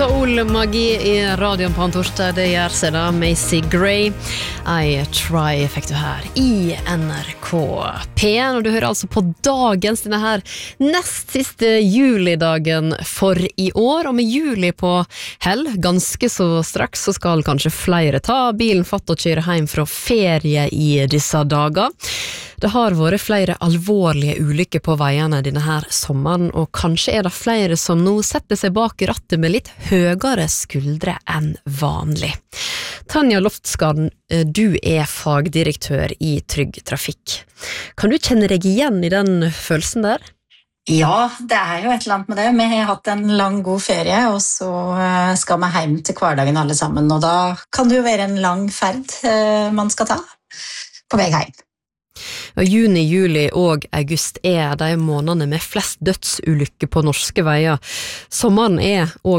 Soul-magi i radioen på en torsdag, det gjør seg da Macy Gray. I Try fikk du her i NRK P1, og du hører altså på dagens denne her nest siste julidagen for i år, og med juli på hell, ganske så straks, så skal kanskje flere ta bilen fatt og kjøre hjem fra ferie i disse dager. Det har vært flere alvorlige ulykker på veiene denne her sommeren, og kanskje er det flere som nå setter seg bak rattet med litt høyere skuldre enn vanlig. Tanja Loftsgaard, du er fagdirektør i Trygg Trafikk. Kan du kjenne deg igjen i den følelsen der? Ja, det er jo et eller annet med det. Vi har hatt en lang, god ferie, og så skal vi hjem til hverdagen alle sammen, og da kan det jo være en lang ferd man skal ta på vei hjem. Juni, juli og august er de månedene med flest dødsulykker på norske veier. Sommeren er også